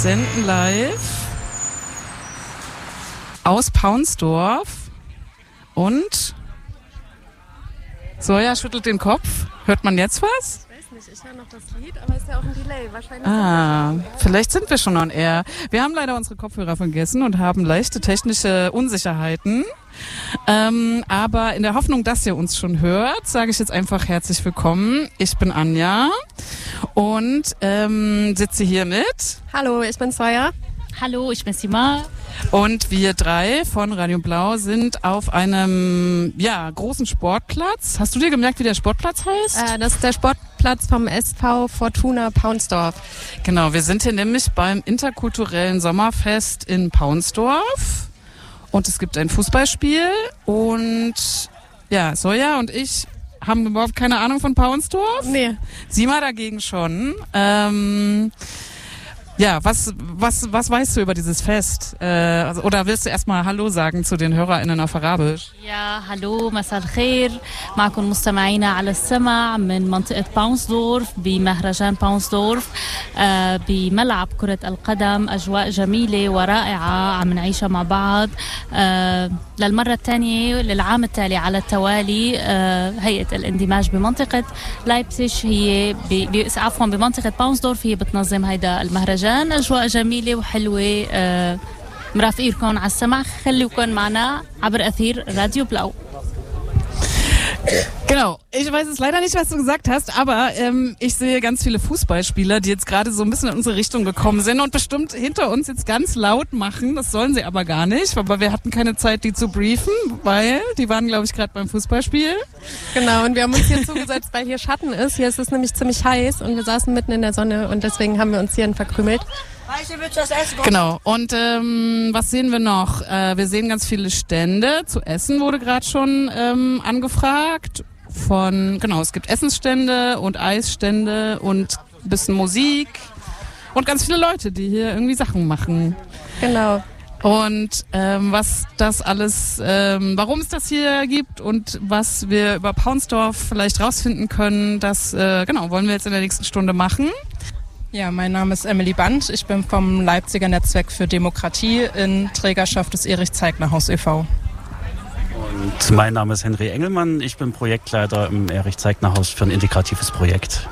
senden live aus Paunsdorf und Soja schüttelt den Kopf. Hört man jetzt was? Ich weiß nicht, ich höre noch das Lied, aber es ist ja auch ein Delay. Wahrscheinlich vielleicht sind wir schon on air. Wir haben leider unsere Kopfhörer vergessen und haben leichte technische Unsicherheiten. Aber in der Hoffnung, dass ihr uns schon hört, sage ich jetzt einfach herzlich willkommen. Ich bin Anja und sitze hier mit... Hallo, ich bin Soja. Hallo, ich bin Sima. Und wir drei von Radio Blau sind auf einem großen Sportplatz. Hast du dir gemerkt, wie der Sportplatz heißt? Das ist der Sportplatz vom SV Fortuna Paunsdorf. Genau, wir sind hier nämlich beim interkulturellen Sommerfest in Paunsdorf. Und es gibt ein Fußballspiel und Soja und ich haben überhaupt keine Ahnung von Paunsdorf. Nee. Sima dagegen schon. Was weißt du über dieses Fest? Oder willst du erstmal Hallo sagen zu den HörerInnen auf Arabisch? يا هلو مساء الخير معكم مستمعينا على السمع من منطقة باونسدورف بمهرجان باونسدورف بملعب كرة القدم أجواء جميلة ورائعة عم نعيشها مع بعض للمرة الثانية للعام التالي على التوالي هيئة الاندماج بمنطقة لايبسيش هي بمنطقة باونسدورف هي بتنظم هيدا المهرجان أجواء جميلة وحلوة مرافقينكم على السمع خليكم معنا عبر أثير راديو بلاو. Genau, ich weiß jetzt leider nicht, was du gesagt hast, aber ich sehe ganz viele Fußballspieler, die jetzt gerade so ein bisschen in unsere Richtung gekommen sind und bestimmt hinter uns jetzt ganz laut machen. Das sollen sie aber gar nicht, aber wir hatten keine Zeit, die zu briefen, weil die waren, glaube ich, gerade beim Fußballspiel. Genau, und wir haben uns hier zugesetzt, weil hier Schatten ist. Hier ist es nämlich ziemlich heiß und wir saßen mitten in der Sonne und deswegen haben wir uns hierhin verkrümelt. Genau, und was sehen wir noch? Wir sehen ganz viele Stände. Zu essen wurde gerade schon angefragt. Es gibt Essensstände und Eisstände und ein bisschen Musik und ganz viele Leute, die hier irgendwie Sachen machen. Genau. Und was das alles, warum es das hier gibt und was wir über Paunsdorf vielleicht rausfinden können, das wollen wir jetzt in der nächsten Stunde machen. Ja, mein Name ist Emily Band. Ich bin vom Leipziger Netzwerk für Demokratie in Trägerschaft des Erich-Zeigner-Haus e.V. Und mein Name ist Henry Engelmann. Ich bin Projektleiter im Erich-Zeigner-Haus für ein integratives Projekt.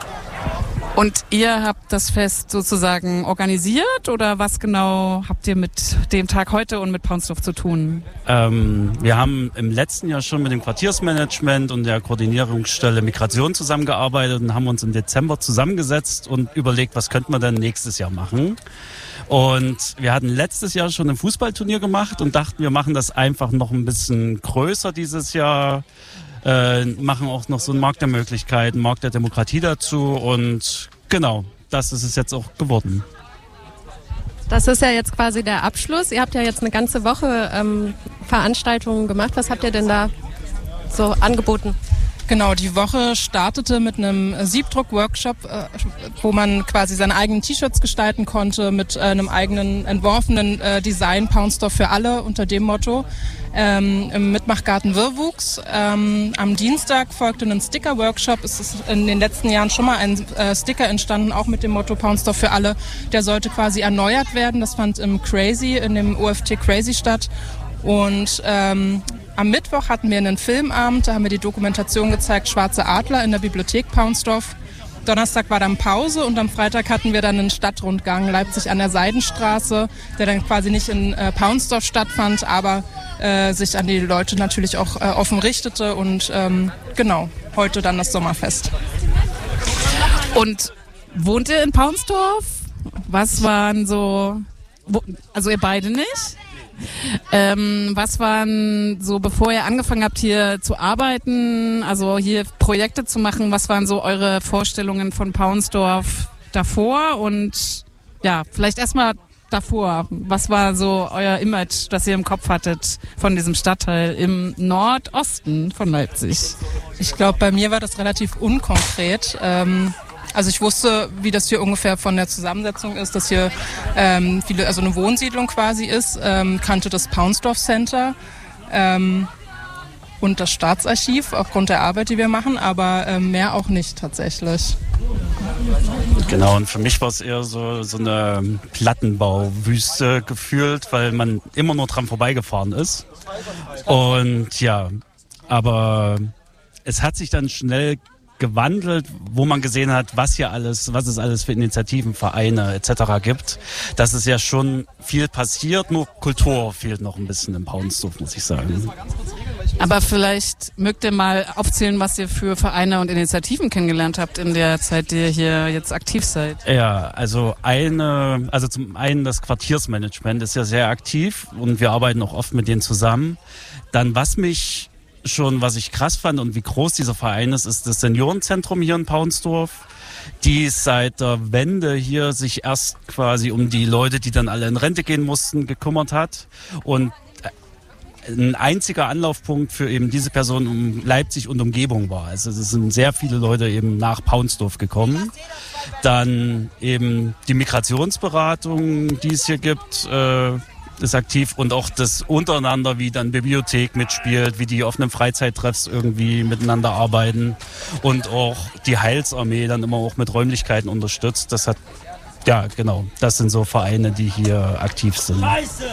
Und ihr habt das Fest sozusagen organisiert oder was genau habt ihr mit dem Tag heute und mit Paunsdorf zu tun? Wir haben im letzten Jahr schon mit dem Quartiersmanagement und der Koordinierungsstelle Migration zusammengearbeitet und haben uns im Dezember zusammengesetzt und überlegt, was könnten wir denn nächstes Jahr machen. Und wir hatten letztes Jahr schon ein Fußballturnier gemacht und dachten, wir machen das einfach noch ein bisschen größer dieses Jahr. Machen auch noch so einen Markt der Möglichkeiten, Markt der Demokratie dazu und genau, das ist es jetzt auch geworden. Das ist ja jetzt quasi der Abschluss. Ihr habt ja jetzt eine ganze Woche Veranstaltungen gemacht. Was habt ihr denn da so angeboten? Genau, die Woche startete mit einem Siebdruck-Workshop, wo man quasi seine eigenen T-Shirts gestalten konnte mit einem eigenen entworfenen Design Paunsdorf für alle unter dem Motto. Im Mitmachgarten Wirrwuchs. Am Dienstag folgte ein Sticker-Workshop. Es ist in den letzten Jahren schon mal ein Sticker entstanden, auch mit dem Motto Paunsdorf für alle. Der sollte quasi erneuert werden. Das fand im Crazy, in dem OFT Crazy statt. Und am Mittwoch hatten wir einen Filmabend, da haben wir die Dokumentation gezeigt, Schwarze Adler in der Bibliothek Paunsdorf. Donnerstag war dann Pause und am Freitag hatten wir dann einen Stadtrundgang Leipzig an der Seidenstraße, der dann quasi nicht in Paunsdorf stattfand, aber sich an die Leute natürlich auch offen richtete und heute dann das Sommerfest. Und wohnt ihr in Paunsdorf? Was waren so, also ihr beide nicht? Was waren so, bevor ihr angefangen habt hier zu arbeiten, also hier Projekte zu machen, was waren so eure Vorstellungen von Paunsdorf davor und vielleicht erstmal davor, was war so euer Image, das ihr im Kopf hattet von diesem Stadtteil im Nordosten von Leipzig? Ich glaube, bei mir war das relativ unkonkret. Also ich wusste, wie das hier ungefähr von der Zusammensetzung ist, dass hier also eine Wohnsiedlung quasi ist, kannte das Paunsdorf Center und das Staatsarchiv aufgrund der Arbeit, die wir machen, aber mehr auch nicht tatsächlich. Genau, und für mich war es eher so eine Plattenbauwüste gefühlt, weil man immer nur dran vorbeigefahren ist. Und ja, aber es hat sich dann schnell gewandelt, wo man gesehen hat, was es alles für Initiativen, Vereine etc. gibt. Das ist ja schon viel passiert, nur Kultur fehlt noch ein bisschen im Paunsdorf, muss ich sagen. Aber vielleicht mögt ihr mal aufzählen, was ihr für Vereine und Initiativen kennengelernt habt in der Zeit, die ihr hier jetzt aktiv seid. Ja, also zum einen das Quartiersmanagement ist ja sehr aktiv und wir arbeiten auch oft mit denen zusammen. Dann, was ich krass fand und wie groß dieser Verein ist das Seniorenzentrum hier in Paunsdorf, die seit der Wende hier sich erst quasi um die Leute, die dann alle in Rente gehen mussten, gekümmert hat und ein einziger Anlaufpunkt für eben diese Person um Leipzig und Umgebung war. Also es sind sehr viele Leute eben nach Paunsdorf gekommen. Dann eben die Migrationsberatung, die es hier gibt, ist aktiv und auch das untereinander, wie dann Bibliothek mitspielt, wie die offenen Freizeittreffs irgendwie miteinander arbeiten und auch die Heilsarmee dann immer auch mit Räumlichkeiten unterstützt. Das sind so Vereine, die hier aktiv sind.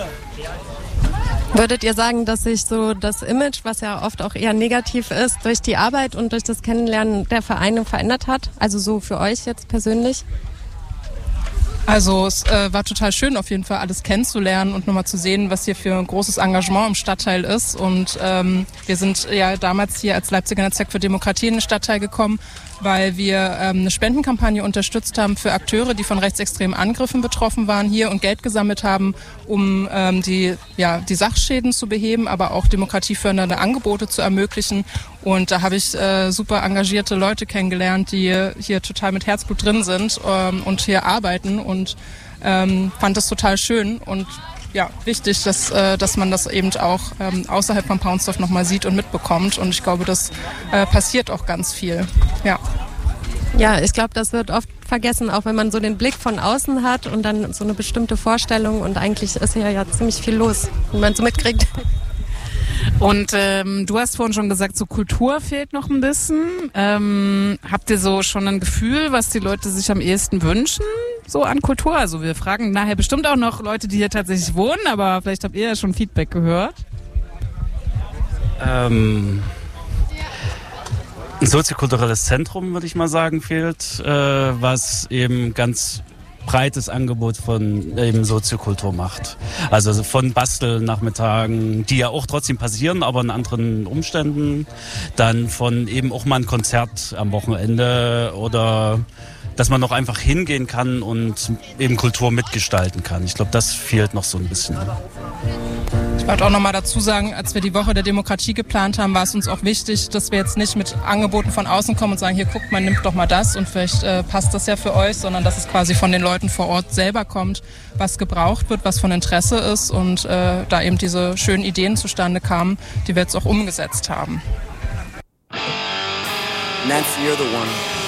Würdet ihr sagen, dass sich so das Image, was ja oft auch eher negativ ist, durch die Arbeit und durch das Kennenlernen der Vereine verändert hat? Also so für euch jetzt persönlich? Also es war total schön, auf jeden Fall alles kennenzulernen und nochmal zu sehen, was hier für ein großes Engagement im Stadtteil ist. Und wir sind ja damals hier als Leipziger Netzwerk für Demokratie in den Stadtteil gekommen, weil wir eine Spendenkampagne unterstützt haben für Akteure, die von rechtsextremen Angriffen betroffen waren hier und Geld gesammelt haben, um die Sachschäden zu beheben, aber auch demokratiefördernde Angebote zu ermöglichen. Und da habe ich super engagierte Leute kennengelernt, die hier total mit Herzblut drin sind und hier arbeiten und fand das total schön und ja, wichtig, dass man das eben auch außerhalb von Paunsdorf nochmal sieht und mitbekommt. Und ich glaube, das passiert auch ganz viel. Ja. Ja, ich glaube, das wird oft vergessen, auch wenn man so den Blick von außen hat und dann so eine bestimmte Vorstellung. Und eigentlich ist hier ja ziemlich viel los, wenn man so mitkriegt. Und du hast vorhin schon gesagt, so Kultur fehlt noch ein bisschen. Habt ihr so schon ein Gefühl, was die Leute sich am ehesten wünschen, so an Kultur? Also wir fragen nachher bestimmt auch noch Leute, die hier tatsächlich wohnen, aber vielleicht habt ihr ja schon Feedback gehört. Ein soziokulturelles Zentrum, würde ich mal sagen, fehlt, was eben ganz breites Angebot von eben Soziokultur macht. Also von Bastelnachmittagen, die ja auch trotzdem passieren, aber in anderen Umständen. Dann von eben auch mal ein Konzert am Wochenende oder dass man noch einfach hingehen kann und eben Kultur mitgestalten kann. Ich glaube, das fehlt noch so ein bisschen. Ich wollte auch noch mal dazu sagen, als wir die Woche der Demokratie geplant haben, war es uns auch wichtig, dass wir jetzt nicht mit Angeboten von außen kommen und sagen, hier guckt mal, nimmt doch mal das und vielleicht passt das ja für euch, sondern dass es quasi von den Leuten vor Ort selber kommt, was gebraucht wird, was von Interesse ist und da eben diese schönen Ideen zustande kamen, die wir jetzt auch umgesetzt haben. Nancy, you're the one.